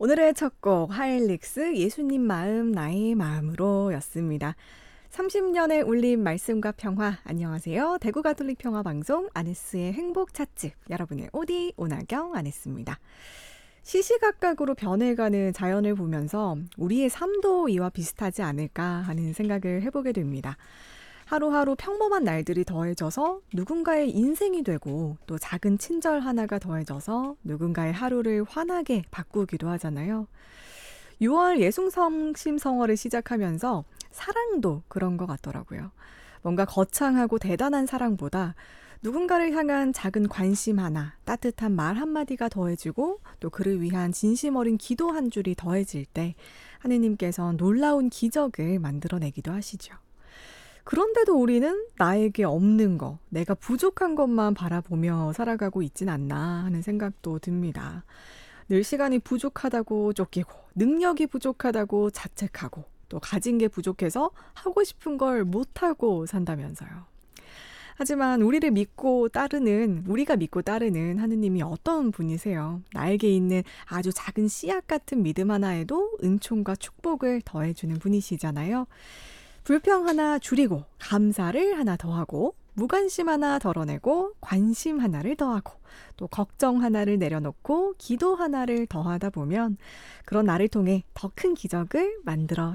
오늘의 첫 곡 하일릭스 예수님 마음 나의 마음으로 였습니다. 30년의 울림 말씀과 평화. 안녕하세요. 대구 가톨릭 평화 방송 아네스의 행복 찻집, 여러분의 오디 오나경 아네스입니다. 시시각각으로 변해가는 자연을 보면서 우리의 삶도 이와 비슷하지 않을까 하는 생각을 해보게 됩니다. 하루하루 평범한 날들이 더해져서 누군가의 인생이 되고, 또 작은 친절 하나가 더해져서 누군가의 하루를 환하게 바꾸기도 하잖아요. 6월 예수성심성월을 시작하면서 사랑도 그런 것 같더라고요. 뭔가 거창하고 대단한 사랑보다 누군가를 향한 작은 관심 하나, 따뜻한 말 한마디가 더해지고, 또 그를 위한 진심 어린 기도 한 줄이 더해질 때 하느님께서 놀라운 기적을 만들어내기도 하시죠. 그런데도 우리는 나에게 없는 거, 내가 부족한 것만 바라보며 살아가고 있진 않나 하는 생각도 듭니다. 늘 시간이 부족하다고 쫓기고, 능력이 부족하다고 자책하고, 또 가진 게 부족해서 하고 싶은 걸 못하고 산다면서요. 하지만 우리가 믿고 따르는 하느님이 어떤 분이세요? 나에게 있는 아주 작은 씨앗 같은 믿음 하나에도 은총과 축복을 더해주는 분이시잖아요. 불평 하나 줄이고, 감사를 하나 더하고, 무관심 하나 덜어내고, 관심 하나를 더하고, 또 걱정 하나를 내려놓고 기도 하나를 더하다 보면 그런 나를 통해 더 큰 기적을 만들어